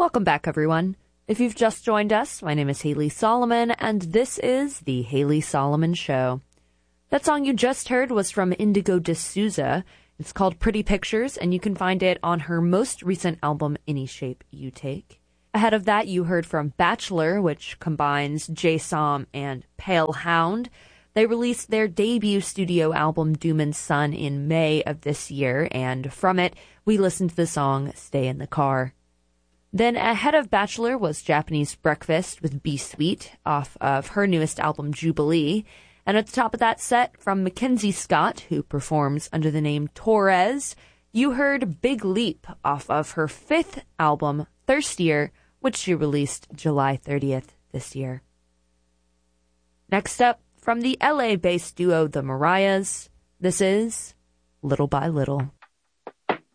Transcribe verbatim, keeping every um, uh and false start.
Welcome back, everyone. If you've just joined us, my name is Haley Solomon, and this is The Haley Solomon Show. That song you just heard was from Indigo D'Souza. It's called Pretty Pictures, and you can find it on her most recent album, Any Shape You Take. Ahead of that, you heard from Bachelor, which combines Jay Som and Pale Hound. They released their debut studio album, Doom and Son, in May of this year, and from it, we listened to the song Stay in the Car. Then ahead of Bachelor was Japanese Breakfast with Be Sweet off of her newest album, Jubilee. And at the top of that set, from Mackenzie Scott, who performs under the name Torres, you heard Big Leap off of her fifth album, Thirstier, which she released July thirtieth this year. Next up, from the L A-based duo The Mariahs, this is Little by Little.